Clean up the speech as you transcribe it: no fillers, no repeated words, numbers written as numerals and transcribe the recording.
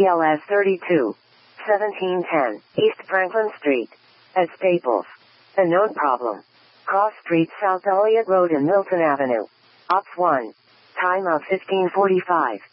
BLS 32. 1710, East Franklin Street. At Staples. A known problem. Cross Street South Elliott Road and Milton Avenue. Ops 1. Time of 1545.